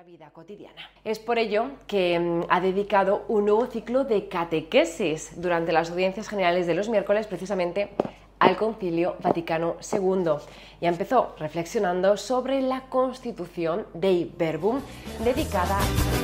vida cotidiana. Es por ello que ha dedicado un nuevo ciclo de catequesis durante las audiencias generales de los miércoles precisamente al Concilio Vaticano II. Ya empezó reflexionando sobre la Constitución Dei Verbum dedicada